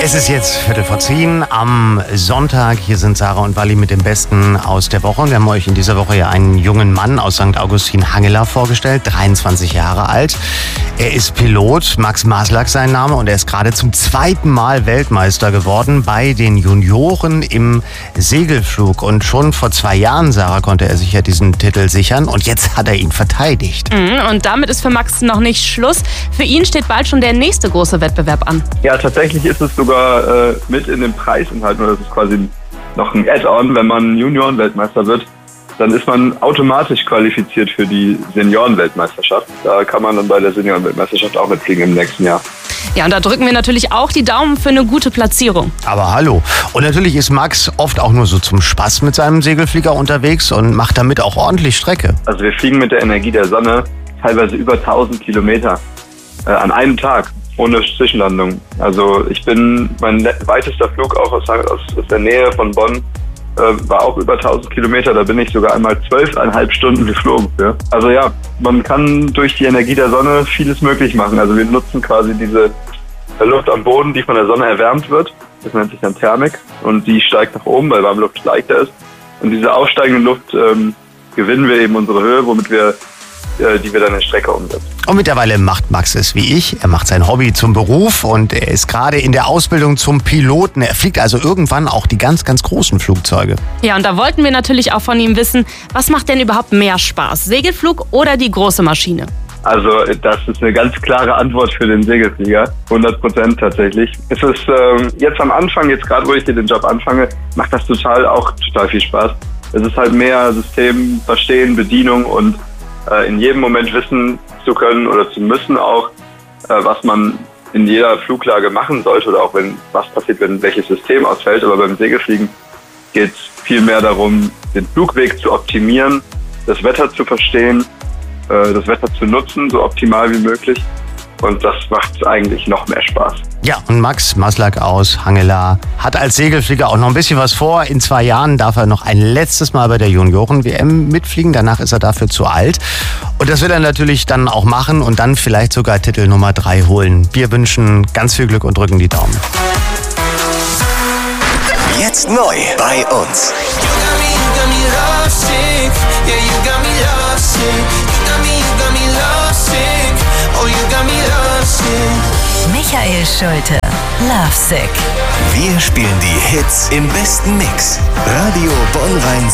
Es ist jetzt 9:45 am Sonntag. Hier sind Sarah und Wally mit dem Besten aus der Woche. Und wir haben euch in dieser Woche ja einen jungen Mann aus St. Augustin Hangela vorgestellt, 23 Jahre alt. Er ist Pilot, Max Maslak sein Name, und er ist gerade zum 2. Mal Weltmeister geworden bei den Junioren im Segelflug. Und schon vor 2 Jahren, Sarah, konnte er sich ja diesen Titel sichern, und jetzt hat er ihn verteidigt. Und damit ist für Max noch nicht Schluss. Für ihn steht bald schon der nächste große Wettbewerb an. Ja, tatsächlich ist es sogar mit in dem Preis enthalten. Das ist quasi noch ein Add-on. Wenn man Junioren-Weltmeister wird, dann ist man automatisch qualifiziert für die Senioren-Weltmeisterschaft. Da kann man dann bei der Senioren-Weltmeisterschaft auch mitfliegen im nächsten Jahr. Ja, und da drücken wir natürlich auch die Daumen für eine gute Platzierung. Aber hallo. Und natürlich ist Max oft auch nur so zum Spaß mit seinem Segelflieger unterwegs und macht damit auch ordentlich Strecke. Also wir fliegen mit der Energie der Sonne teilweise über 1000 Kilometer an einem Tag, ohne Zwischenlandung. Also mein weitester Flug auch aus der Nähe von Bonn war auch über 1000 Kilometer. Da bin ich sogar einmal 12,5 Stunden geflogen. Ja. Also ja, man kann durch die Energie der Sonne vieles möglich machen. Also wir nutzen quasi diese Luft am Boden, die von der Sonne erwärmt wird. Das nennt sich dann Thermik. Und die steigt nach oben, weil warme Luft leichter ist. Und diese aufsteigende Luft gewinnen wir eben unsere Höhe, womit wir die wir dann in Strecke umsetzen. Und mittlerweile macht Max es wie ich. Er macht sein Hobby zum Beruf und er ist gerade in der Ausbildung zum Piloten. Er fliegt also irgendwann auch die ganz, ganz großen Flugzeuge. Ja, und da wollten wir natürlich auch von ihm wissen, was macht denn überhaupt mehr Spaß? Segelflug oder die große Maschine? Also das ist eine ganz klare Antwort für den Segelflieger, 100% tatsächlich. Es ist jetzt am Anfang, jetzt gerade wo ich hier den Job anfange, macht das total viel Spaß. Es ist halt mehr System, Verstehen, Bedienung und in jedem Moment wissen zu können oder zu müssen auch, was man in jeder Fluglage machen sollte oder auch was passiert, wenn welches System ausfällt. Aber beim Segelfliegen geht es viel mehr darum, den Flugweg zu optimieren, das Wetter zu verstehen, das Wetter zu nutzen, so optimal wie möglich. Und das macht eigentlich noch mehr Spaß. Ja, und Max Maslak aus Hangela hat als Segelflieger auch noch ein bisschen was vor. In 2 Jahren darf er noch ein letztes Mal bei der Junioren-WM mitfliegen. Danach ist er dafür zu alt. Und das will er natürlich dann auch machen und dann vielleicht sogar Titel Nummer 3 holen. Wir wünschen ganz viel Glück und drücken die Daumen. Jetzt neu bei uns. Michael Schulte, Lovesick. Wir spielen die Hits im besten Mix. Radio Bonn-Rhein